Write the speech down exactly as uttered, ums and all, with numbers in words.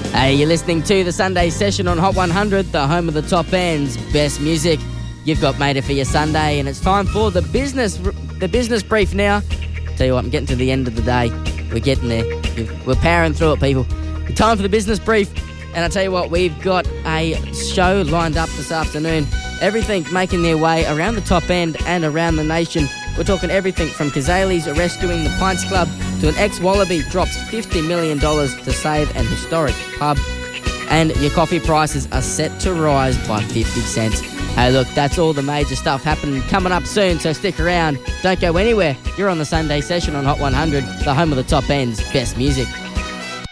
Hey, you're listening to the Sunday session on Hot one hundred, the home of the top end's best music. You've got made it for your Sunday, and it's time for the business the business brief now. Tell you what, I'm getting to the end of the day. We're getting there. We're powering through it, people. Time for the business brief. And I tell you what, we've got a show lined up this afternoon. Everything making their way around the top end and around the nation. We're talking everything from Kazali's rescuing the Pints Club to an ex-Wallaby drops fifty million dollars to save an historic pub. And your coffee prices are set to rise by fifty cents. Hey, look, that's all the major stuff happening coming up soon, so stick around. Don't go anywhere. You're on the Sunday session on Hot one hundred, the home of the top end's best music.